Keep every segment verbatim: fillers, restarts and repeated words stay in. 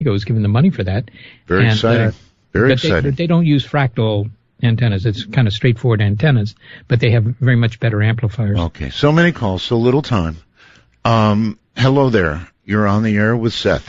was given the money for that. Very and, exciting. Uh, Very but exciting. They, but they don't use fractal antennas. It's kind of straightforward antennas, but they have very much better amplifiers. Okay, so many calls, so little time. Um, hello there. You're on the air with Seth.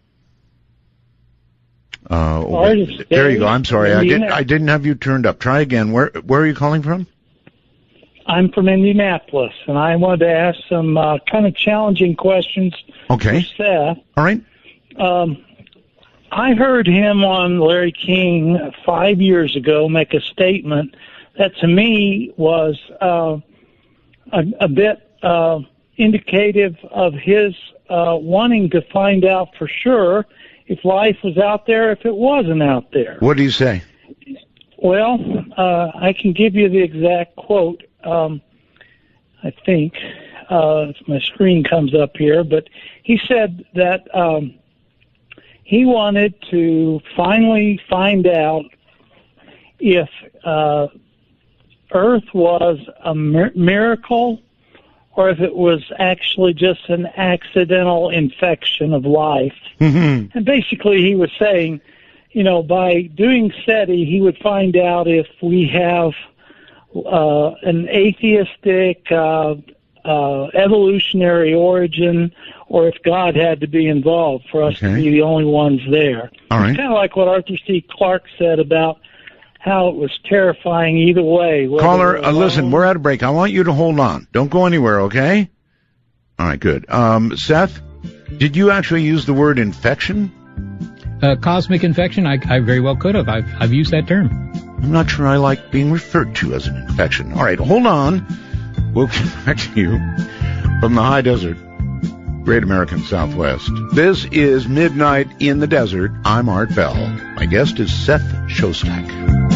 Uh, Sorry, there you go. I'm sorry. I didn't, Indiana- I didn't have you turned up. Try again. Where, where are you calling from? I'm from Indianapolis, and I wanted to ask some uh, kind of challenging questions Okay. for Seth. All right. Um, I heard him on Larry King five years ago make a statement that to me was uh, a, a bit uh, indicative of his uh, wanting to find out for sure if life was out there, if it wasn't out there. What do you say? Well, uh, I can give you the exact quote. Um, I think uh, if my screen comes up here, but he said that um, he wanted to finally find out if uh, Earth was a mir- miracle or if it was actually just an accidental infection of life. Mm-hmm. And basically he was saying, you know, by doing SETI, he would find out if we have uh, an atheistic uh, uh, evolutionary origin or if God had to be involved for us Okay. to be the only ones there. All right. It's kind of like what Arthur C. Clarke said about how it was terrifying either way. whether Caller, we're uh, listen, alone- we're at a break. I want you to hold on. Don't go anywhere, okay? All right, good. Um, Seth, did you actually use the word infection? Uh, cosmic infection, I, I very well could have. I've, I've used that term. I'm not sure I like being referred to as an infection. All right, hold on. We'll get back to you from the high desert, Great American Southwest. This is Midnight in the Desert. I'm Art Bell. My guest is Seth Shostak.